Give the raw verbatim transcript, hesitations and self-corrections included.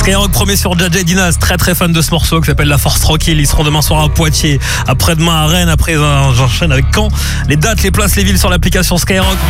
Skyrock premier sur Jadja et Dinas, très très fan de ce morceau qui s'appelle La Force Tranquille. Ils seront demain soir à Poitiers, après-demain à Rennes, après j'enchaîne avec Caen. Les dates, les places, les villes sur l'application Skyrock.